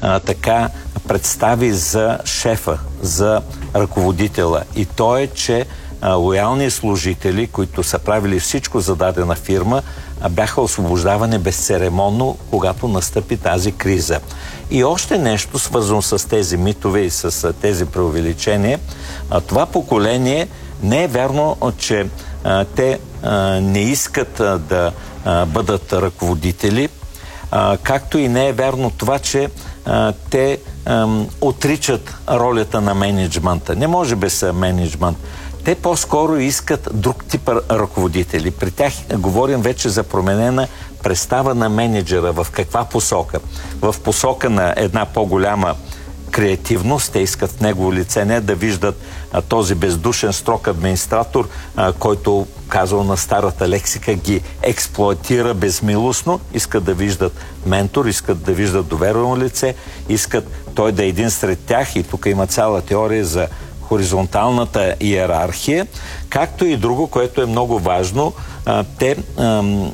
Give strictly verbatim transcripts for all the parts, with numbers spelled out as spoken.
а, така представи за шефа, за ръководителя. И то е, че а, лоялни служители, които са правили всичко за дадена фирма, а, бяха освобождавани безцеремонно, когато настъпи тази криза. И още нещо, свързано с тези митове и с а, тези преувеличения. А, това поколение не е вярно, че а, те а, не искат а, да а, бъдат ръководители, а, както и не е вярно това, че а, те а, отричат ролята на мениджмънта. Не може без мениджмънт. Те по-скоро искат друг тип ръководители. При тях говорим вече за променена представа на менеджера. В каква посока? В посока на една по-голяма креативност. Те искат в негово лице не да виждат а, този бездушен строг администратор, а, който, казал на старата лексика, ги експлоатира безмилостно. Искат да виждат ментор, искат да виждат доверено лице, искат той да е един сред тях, и тук има цяла теория за хоризонталната иерархия, както и друго, което е много важно. А, те ам,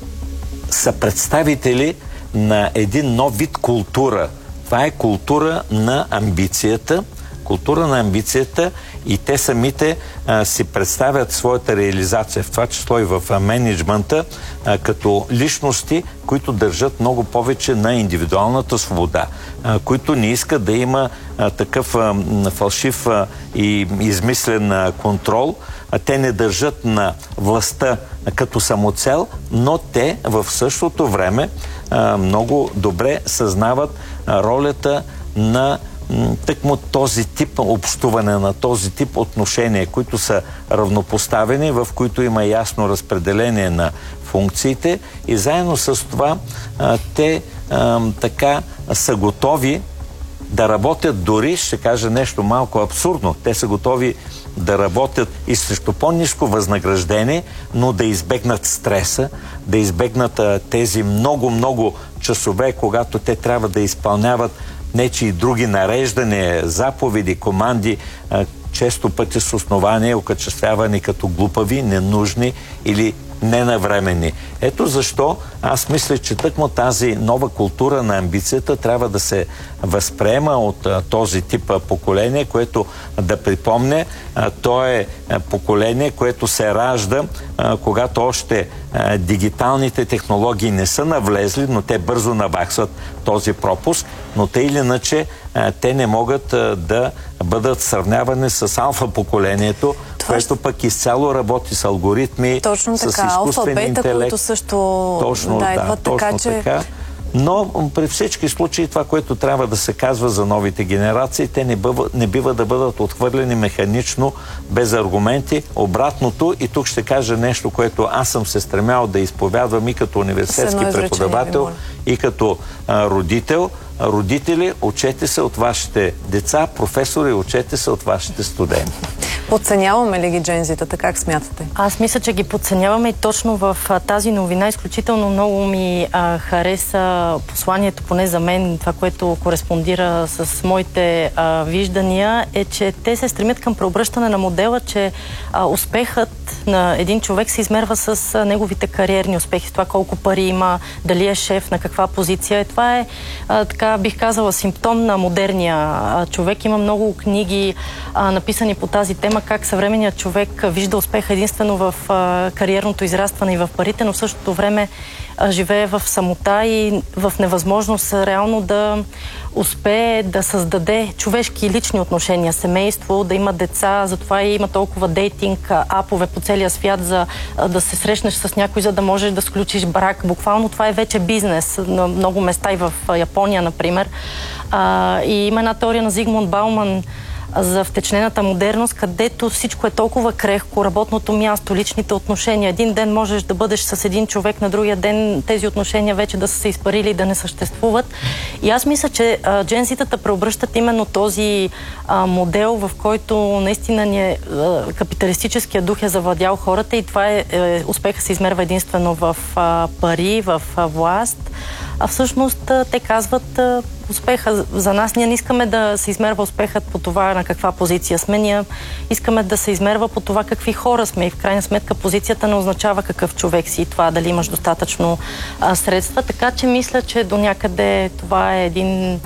са представители на един нов вид култура. Това е култура на амбицията. Култура на амбицията, и те самите а, си представят своята реализация, в това число и в а, менеджмента, а, като личности, които държат много повече на индивидуалната свобода, а, които не искат да има а, такъв а, фалшив а, и измислен а, контрол. А, те не държат на властта а, като самоцел, но те в същото време а, много добре съзнават а, ролята на тъкмо този тип общуване, на този тип отношения, които са равнопоставени, в които има ясно разпределение на функциите, и заедно с това а, те а, така са готови да работят, дори, ще кажа нещо малко абсурдно, те са готови да работят и срещу по-ниско възнаграждение, но да избегнат стреса, да избегнат а, тези много-много часове, когато те трябва да изпълняват нечи и други нареждания, заповеди, команди, често пъти с основание окачествявани като глупави, ненужни или ненавременни. Ето защо аз мисля, че тъкмо тази нова култура на амбицията трябва да се възприема от а, този тип а, поколение, което, да припомня, а, то е а, поколение, което се ражда, а, когато още а, дигиталните технологии не са навлезли, но те бързо наваксват този пропуск, но те или иначе а, те не могат а, да бъдат сравнявани с алфа поколението, това което пък изцяло работи с алгоритми, точно с така, изкуствен алфа, интелект. които също точно, да, да, идват, точно така, че... така. Но при всички случаи това, което трябва да се казва за новите генерации, те не, бъва, не бива да бъдат отхвърлени механично, без аргументи. Обратното, и тук ще кажа нещо, което аз съм се стремял да изповядвам и като университетски преподавател, и като а, родител. Родители, учете се от вашите деца, професори, учете се от вашите студенти. Подценяваме ли ги джензитата? Как смятате? Аз мисля, че ги подценяваме, и точно в а, тази новина изключително много ми а, хареса посланието, поне за мен, това, което кореспондира с моите а, виждания, е, че те се стремят към преобръщане на модела, че а, успехът на един човек се измерва с а, неговите кариерни успехи, с това колко пари има, дали е шеф, на каква позиция е. Това е, а, така бих казала, симптом на модерния а, човек. Има много книги а, написани по тази тема, как съвременният човек вижда успеха единствено в а, кариерното израстване и в парите, но в същото време а, живее в самота и в невъзможност реално да успее да създаде човешки и лични отношения, семейство, да има деца. Затова и има толкова дейтинг апове по целия свят, за а, да се срещнеш с някой, за да можеш да сключиш брак. Буквално това е вече бизнес на много места, и в Япония, например. А, и има една теория на Зигмунд Бауман за втечнената модерност, където всичко е толкова крехко, работното място, личните отношения. Един ден можеш да бъдеш с един човек, на другия ден тези отношения вече да са се изпарили и да не съществуват. И аз мисля, че джензитата преобръщат именно този а, модел, в който наистина ни е, а, капиталистическия дух е завладял хората, и това е, е успеха се измерва единствено в а, пари, в а, власт. А всъщност а, те казват а, успеха за нас. Ние не искаме да се измерва успехът по това на каква позиция сме. Ние искаме да се измерва по това какви хора сме, и в крайна сметка позицията не означава какъв човек си и това дали имаш достатъчно а, средства. Така че мисля, че до някъде това е един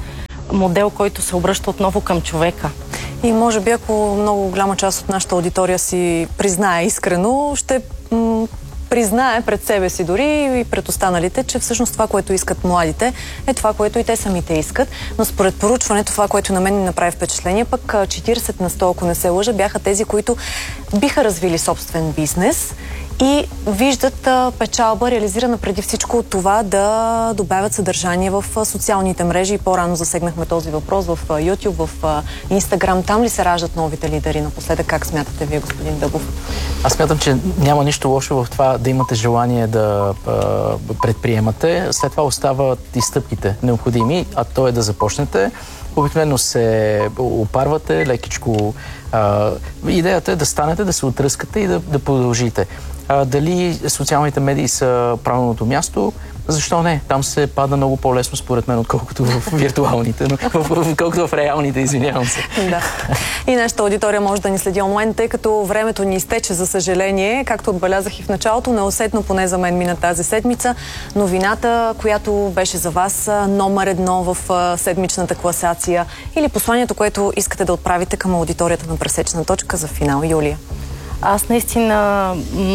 модел, който се обръща отново към човека. И може би, ако много голяма част от нашата аудитория си признае искрено, ще м- признае пред себе си дори и пред останалите, че всъщност това, което искат младите, е това, което и те самите искат. Но според поручването, това, което на мен ми направи впечатление, пък четиридесет на сто, ако не се лъжа, бяха тези, които биха развили собствен бизнес и виждат а, печалба, реализирана преди всичко от това да добавят съдържание в а, социалните мрежи. И по-рано засегнахме този въпрос в а, YouTube, в а, Instagram. Там ли се раждат новите лидери напоследък? Как смятате вие, господин Дъбов? Аз смятам, че няма нищо лошо в това да имате желание да а, предприемате. След това остават и стъпките необходими, а то е да започнете. Обикновено се опарвате, лекичко. А, идеята е да станете, да се отръскате и да, да продължите. А, дали социалните медии са правилното място? Защо не? Там се пада много по-лесно, според мен, отколкото в виртуалните, но отколкото в реалните, извинявам се. Да. И нашата аудитория може да ни следи онлайн, тъй като времето ни изтече, за съжаление. Както отбелязах и в началото, неусетно, поне за мен, мина тази седмица. Новината, която беше за вас номер едно в седмичната класация, или посланието, което искате да отправите към аудиторията на Пресечна точка за финал. Юлия. Аз наистина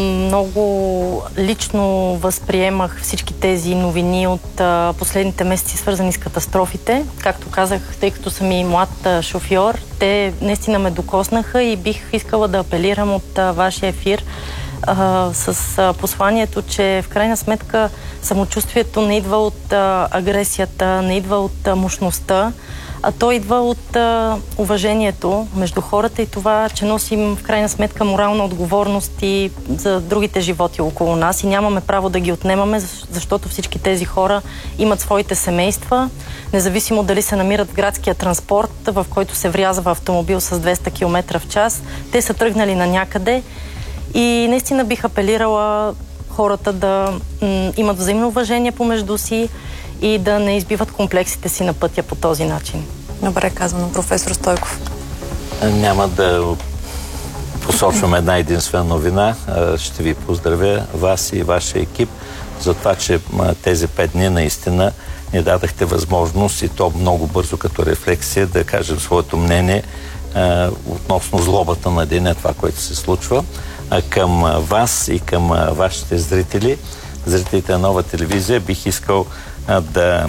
много лично възприемах всички тези новини от а, последните месеци, свързани с катастрофите. Както казах, тъй като съм и млад а, шофьор, те наистина ме докоснаха и бих искала да апелирам от а, вашия ефир а, с а, посланието, че в крайна сметка самочувствието не идва от а, агресията, не идва от а, мощността, а то идва от а, уважението между хората и това, че носим в крайна сметка морална отговорност и за другите животи около нас и нямаме право да ги отнемаме, защото всички тези хора имат своите семейства, независимо дали се намират в градския транспорт, в който се врязва автомобил с двеста километра в час. Те са тръгнали на някъде и наистина бих апелирала хората да м- имат взаимно уважение помежду си и да не избиват комплексите си на пътя по този начин. Добре казано, професор Стойков. Няма да посочвам една единствена новина. Ще ви поздравя, вас и вашия екип, за това, че тези пет дни наистина ни дадахте възможност и то много бързо като рефлексия да кажем своето мнение относно злобата на деня, това, което се случва. Към вас и към вашите зрители, зрителите на Нова телевизия, бих искал да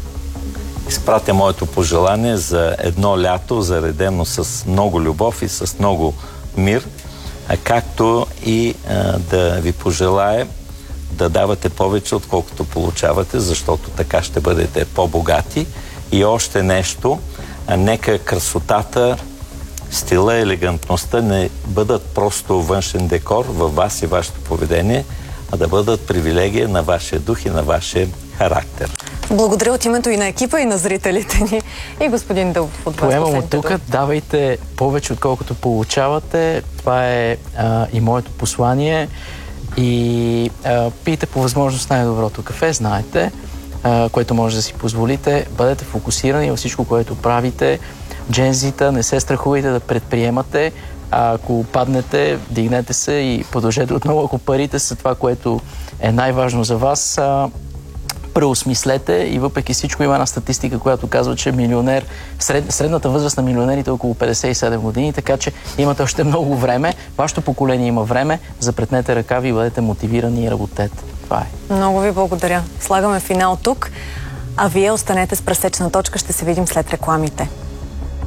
изпратя моето пожелание за едно лято, заредено с много любов и с много мир, както и да ви пожелая да давате повече, отколкото получавате, защото така ще бъдете по-богати. И още нещо, нека красотата, стила, елегантността не бъдат просто външен декор във вас и вашето поведение, а да бъдат привилегия на вашия дух и на вашия характер. Благодаря от името и на екипа, и на зрителите ни. И господин Дълбов от вас. Поемам от тук, давайте повече, отколкото получавате. Това е а, и моето послание. И а, пийте по възможност най-доброто кафе, знаете, а, което може да си позволите. Бъдете фокусирани във всичко, което правите. Джензита, не се страхувайте да предприемате. А ако паднете, дигнете се и продължете отново. Ако парите са това, което е най-важно за вас, а, преосмислете. И въпреки всичко има една статистика, която казва, че милионер, сред, средната възраст на милионерите е около петдесет и седем години, така че имате още много време. Вашето поколение има време. Запретнете ръкави и бъдете мотивирани и работете. Това е. Много ви благодаря. Слагаме финал тук, а вие останете с Пресечна точка. Ще се видим след рекламите.